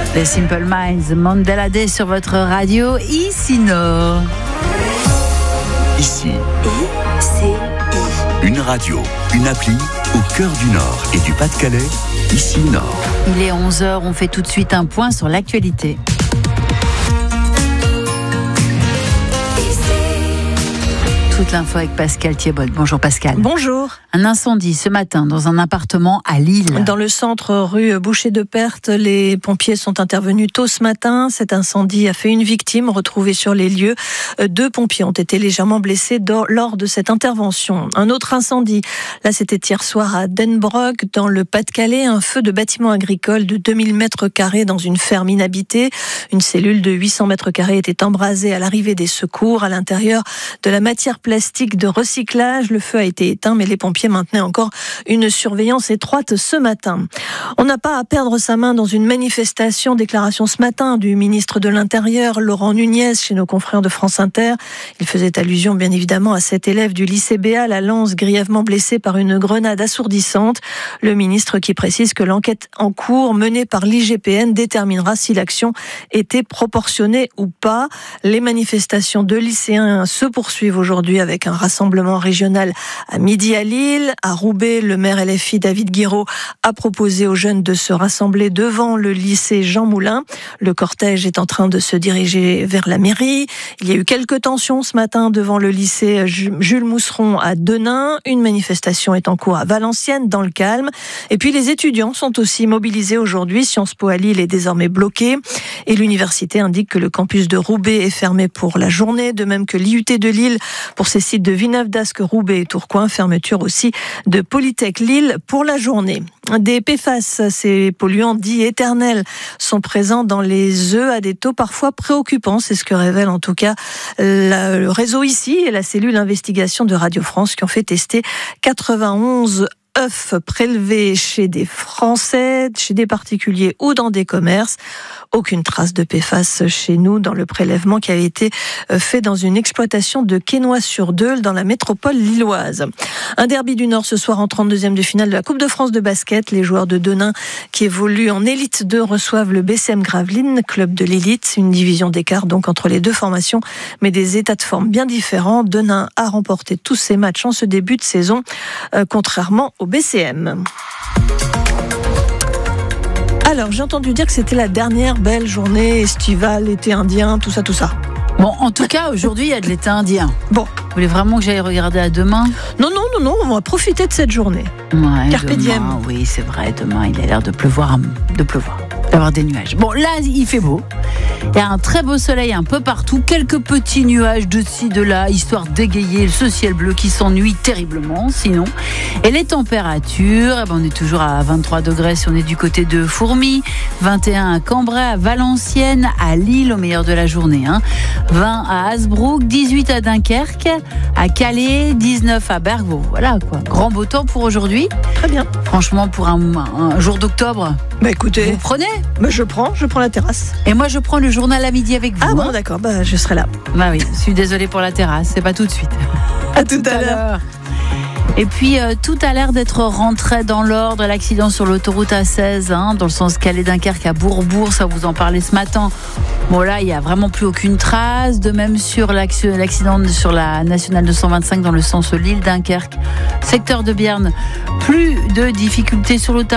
Les Simple Minds, Mandela Day sur votre radio, ici Nord. Ici, une radio, une appli au cœur du Nord et du Pas-de-Calais, ici Nord. Il est 11h, on fait tout de suite un point sur l'actualité. Toute l'info avec Pascal Thiebold. Bonjour Pascal. Bonjour. Un incendie ce matin dans un appartement à Lille. Dans le centre rue Boucher-de-Perthes, les pompiers sont intervenus tôt ce matin. Cet incendie a fait une victime retrouvée sur les lieux. 2 pompiers ont été légèrement blessés lors de cette intervention. Un autre incendie, là c'était hier soir à Denbrock dans le Pas-de-Calais. Un feu de bâtiment agricole de 2000 mètres carrés dans une ferme inhabitée. Une cellule de 800 mètres carrés était embrasée à l'arrivée des secours. À l'intérieur de la matière plastique de recyclage. Le feu a été éteint, mais les pompiers maintenaient encore une surveillance étroite ce matin. On n'a pas à perdre sa main dans une manifestation. Déclaration ce matin du ministre de l'Intérieur, Laurent Nunez, chez nos confrères de France Inter. Il faisait allusion, bien évidemment, à cet élève du lycée Béal à Lens, grièvement blessé par une grenade assourdissante. Le ministre qui précise que l'enquête en cours menée par l'IGPN déterminera si l'action était proportionnée ou pas. Les manifestations de lycéens se poursuivent aujourd'hui avec un rassemblement régional à midi à Lille. À Roubaix, le maire LFI David Guiraud a proposé aux jeunes de se rassembler devant le lycée Jean Moulin. Le cortège est en train de se diriger vers la mairie. Il y a eu quelques tensions ce matin devant le lycée Jules Mousseron à Denain. Une manifestation est en cours à Valenciennes, dans le calme. Et puis les étudiants sont aussi mobilisés aujourd'hui. Sciences Po à Lille est désormais bloqué. Et l'université indique que le campus de Roubaix est fermé pour la journée, de même que l'IUT de Lille pour ses sites de Villeneuve-d'Ascq, Roubaix et Tourcoing. Fermeture aussi de Polytech Lille pour la journée. Des PFAS, ces polluants dits éternels, sont présents dans les œufs à des taux parfois préoccupants. C'est ce que révèle en tout cas le réseau ici et la cellule investigation de Radio France qui ont fait tester 91 œufs prélevés chez des Français, chez des particuliers ou dans des commerces. Aucune trace de PFAS chez nous dans le prélèvement qui a été fait dans une exploitation de Quesnoy-sur-Deûle dans la métropole lilloise. Un derby du Nord ce soir en 32e de finale de la Coupe de France de basket. Les joueurs de Denain qui évoluent en élite 2 reçoivent le BCM Gravelines, club de l'élite. Une division d'écart donc entre les deux formations, mais des états de forme bien différents. Denain a remporté tous ses matchs en ce début de saison, contrairement au BCM. Alors, j'ai entendu dire que c'était la dernière belle journée estivale, été indien, tout ça. Bon, en tout cas, aujourd'hui, il y a de l'été indien. Bon. Vous voulez vraiment que j'aille regarder à demain ? Non, on va profiter de cette journée. Ouais, Carpe diem. Oui, c'est vrai, demain, il a l'air de pleuvoir, d'avoir des nuages. Bon, là, il fait beau. Il y a un très beau soleil un peu partout, quelques petits nuages de ci, de là, histoire d'égayer ce ciel bleu qui s'ennuie terriblement, sinon. Et les températures, on est toujours à 23 degrés si on est du côté de Fourmies, 21 à Cambrai, à Valenciennes, à Lille au meilleur de la journée, 20 à Hasbrook, 18 à Dunkerque, à Calais, 19 à Bergvaux. Voilà quoi, grand beau temps pour aujourd'hui. Très bien. Franchement, pour un jour d'octobre, écoutez, vous prenez ? Je prends la terrasse. Et moi, je prends le journal à midi avec vous. Ah bon, d'accord, je serai là. Bah oui, je suis désolée pour la terrasse, c'est pas tout de suite. À tout à l'heure. Et puis, tout a l'air d'être rentré dans l'ordre. L'accident sur l'autoroute A16, dans le sens Calais-Dunkerque à Bourbourg, ça vous en parlait ce matin. Bon, là, il n'y a vraiment plus aucune trace. De même sur l'accident sur la nationale 225 dans le sens Lille-Dunkerque. Secteur de Bierne, plus de difficultés sur l'autoroute.